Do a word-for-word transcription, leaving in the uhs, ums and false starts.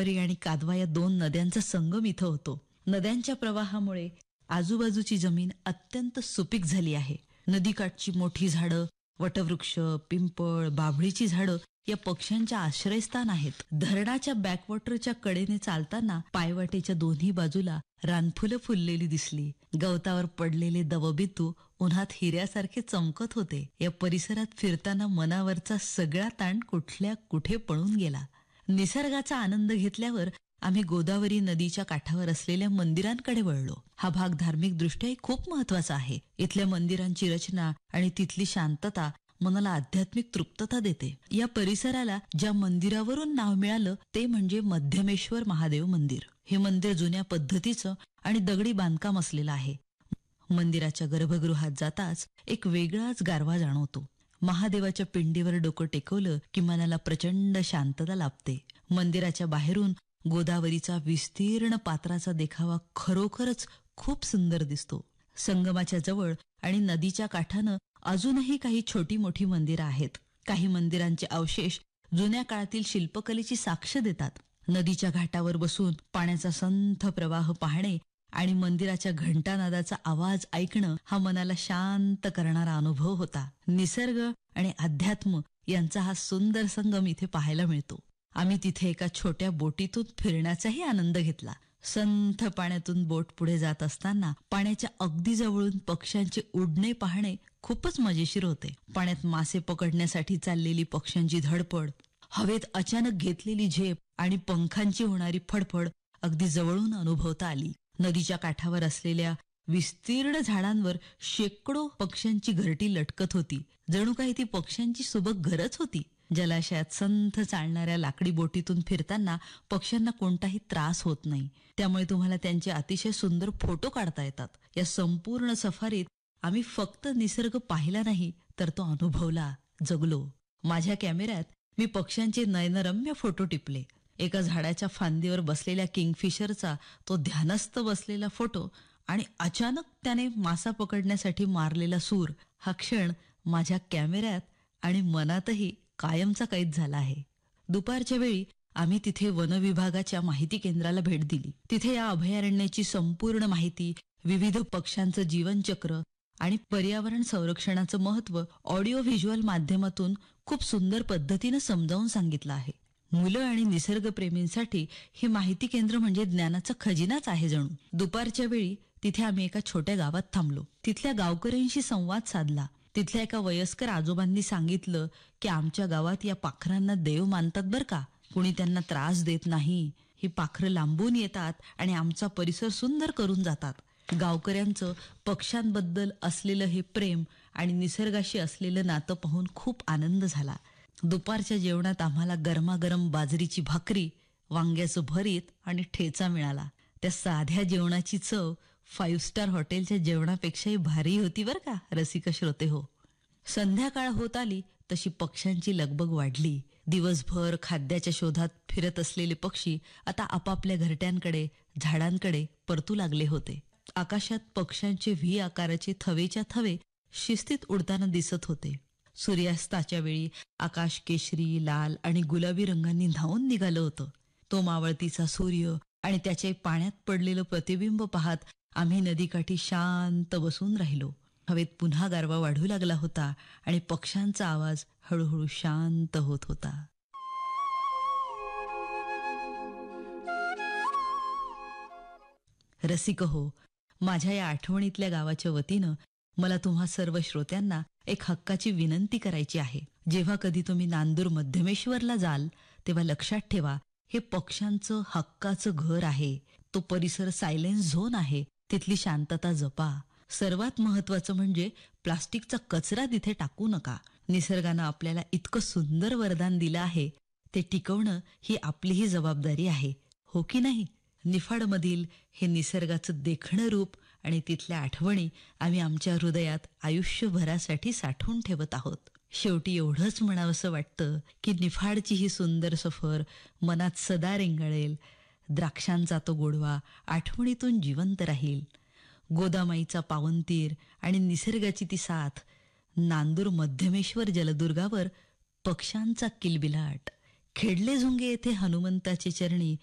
गोदावरी आणि कादवा या दोन नद्यांचा संगम इथं होतो. नद्यांच्या प्रवाहामुळे आजूबाजूची जमीन अत्यंत सुपीक झाली आहे. नदीकाठची मोठी झाडं, वटवृक्ष, पिंपळ, बाभळीची झाडं या पक्ष्यांच्या आश्रयस्थान आहेत. धरणाच्या बॅकवॉटरच्या कडेने चालताना पायवाटेच्या दोन्ही बाजूला रानफुलं फुललेली दिसली. गवतावर पडलेले दवबिंदू उन्हात हिऱ्यासारखे चमकत होते. या परिसरात फिरताना मनावरचा सगळा ताण कुठल्या कुठे पळून गेला. निसर्गाचा आनंद घेतल्यावर आम्ही गोदावरी नदीच्या काठावर असलेल्या मंदिरांकडे वळलो. हा भाग धार्मिक दृष्ट्याही खूप महत्वाचा आहे. इथल्या मंदिरांची रचना आणि तिथली शांतता मनाला आध्यात्मिक तृप्तता देते. या परिसराला ज्या मंदिरावरून नाव मिळालं ते म्हणजे मध्यमेश्वर महादेव मंदिर. हे मंदिर जुन्या पद्धतीचं आणि दगडी बांधकाम असलेलं आहे. मंदिराच्या गर्भगृहात जाताच एक वेगळाच गारवा जाणवतो. महादेवाच्या पिंडीवर डोकं टेकवलं की मनाला प्रचंड शांतता लाभते. मंदिराच्या बाहेरून गोदावरीचा विस्तीर्ण पात्राचा देखावा खरोखरच खूप सुंदर दिसतो. संगमाच्या जवळ आणि नदीच्या काठानं अजूनही काही छोटी मोठी मंदिरं आहेत. काही मंदिरांचे अवशेष जुन्या काळातील शिल्पकलेची साक्ष देतात. नदीच्या घाटावर बसून पाण्याचा संथ प्रवाह पाहणे आणि मंदिराच्या घंटानादाचा आवाज ऐकणं हा मनाला शांत करणारा अनुभव होता. निसर्ग आणि अध्यात्म यांचा हा सुंदर संगम इथे पाहायला मिळतो. आम्ही तिथे एका छोट्या बोटीतून फिरण्याचाही आनंद घेतला. संथ पाण्यातून बोट पुढे जात असताना पाण्याच्या अगदी जवळून पक्ष्यांचे उडणे पाहणे खूपच मजेशीर होते. पाण्यात मासे पकडण्यासाठी चाललेली पक्ष्यांची धडपड, हवेत अचानक घेतलेली झेप आणि पंखांची होणारी फडफड अगदी जवळून अनुभवता आली. नदीच्या काठावर असलेल्या विस्तीर्ण झाडांवर शेकडो पक्ष्यांची घरटी लटकत होती. जणू काही ती पक्ष्यांची सुबक घरच होती. जलाशयात संथ चालणाऱ्या लाकडी बोटीतून फिरताना पक्ष्यांना कोणताही त्रास होत नाही. त्यामुळे तुम्हाला त्यांचे अतिशय सुंदर फोटो काढता येतात. या संपूर्ण सफारीत आम्ही फक्त निसर्ग पाहिला नाही तर तो अनुभवला, जगलो. माझ्या कॅमेऱ्यात मी पक्ष्यांचे नयनरम्य फोटो टिपले. एका झाडाच्या फांदीवर बसलेल्या किंगफिशरचा तो ध्यानस्थ बसलेला फोटो आणि अचानक त्याने मासा पकडण्यासाठी मारलेला सूर हा क्षण माझ्या कॅमेऱ्यात आणि मनातही कायमचा कैद झाला आहे. दुपारच्या वेळी आम्ही तिथे वनविभागाच्या माहिती केंद्राला भेट दिली. तिथे या अभयारण्याची संपूर्ण माहिती, विविध पक्ष्यांचं जीवनचक्र आणि पर्यावरण संरक्षणाचं महत्त्व ऑडिओ व्हिज्युअल माध्यमातून खूप सुंदर पद्धतीनं समजावून सांगितलं आहे. मुलं आणि निसर्गप्रेमींसाठी हे माहिती केंद्र म्हणजे ज्ञानाचा खजिनाच आहे जणू. दुपारच्या वेळी तिथे आम्ही एका छोट्या गावात थांबलो. तिथल्या गावकऱ्यांशी संवाद साधला. तिथल्या एका वयस्कर आजोबांनी सांगितलं की आमच्या गावात या पाखरांना देव मानतात बरं का. कुणी त्यांना त्रास देत नाही. ही पाखरं लांबून येतात आणि आमचा परिसर सुंदर करून जातात. गावकऱ्यांचं पक्ष्यांबद्दल असलेलं हे प्रेम आणि निसर्गाशी असलेलं नातं पाहून खूप आनंद झाला. दुपारच्या जेवणात आम्हाला गरमागरम बाजरीची भाकरी, वांग्याचं भरीत आणि ठेचा मिळाला. त्या साध्या जेवणाची चव फाईव्ह स्टार हॉटेलच्या जेवणापेक्षाही भारी होती बरं का रसिक श्रोते हो. संध्याकाळ होत आली तशी पक्ष्यांची लगबग वाढली. दिवसभर खाद्याच्या शोधात फिरत असलेले पक्षी आता आपापल्या घरट्यांकडे, झाडांकडे परतू लागले होते. आकाशात पक्ष्यांचे व्ही आकाराचे थवेच्या थवे शिस्तीत उडताना दिसत होते. सूर्यास्ताच्या वेळी आकाश केशरी, लाल आणि गुलाबी रंगांनी न्हावून निघालं होतं. तो मावळतीचा सूर्य आणि त्याचे पाण्यात पडलेलं प्रतिबिंब पाहत आम्ही नदीकाठी शांत बसून राहिलो. हवेत पुन्हा गारवा वाढू लागला होता आणि पक्ष्यांचा आवाज हळूहळू शांत होत होता. रसिक हो, माझ्या या आठवणीतल्या गावाच्या वतीनं मला तुम्हा सर्व श्रोत्यांना एक हक्काची विनंती करायची आहे. जेव्हा कधी तुम्ही नांदूर मध्यमेश्वरला जाल तेव्हा लक्षात ठेवा, हे पक्ष्यांचं हक्काचं घर आहे. तो परिसर सायलेन्स झोन आहे. तिथली शांतता जपा. सर्वात महत्वाचं म्हणजे प्लास्टिकचा कचरा तिथे टाकू नका. निसर्गानं आपल्याला इतकं सुंदर वरदान दिलं आहे, ते टिकवणं ही आपलीही जबाबदारी आहे, हो की नाही? निफाडमधील हे निसर्गाचं देखणं रूप आणि तिथल्या आठवणी आम्ही आमच्या हृदयात आयुष्यभरासाठी साठवून ठेवत आहोत. शेवटी एवढंच म्हणावंसं वाटतं की निफाडची ही सुंदर सफर मनात सदा रेंगाळेल. द्राक्षांचा तो गोडवा आठवणीतून जिवंत राहील. गोदामाईचा पावनतीर आणि निसर्गाची ती साथ, नांदूर मध्यमेश्वर जलदुर्गावर पक्ष्यांचा किलबिलाट, खेडले झुंगे येथे हनुमंताचे चरणी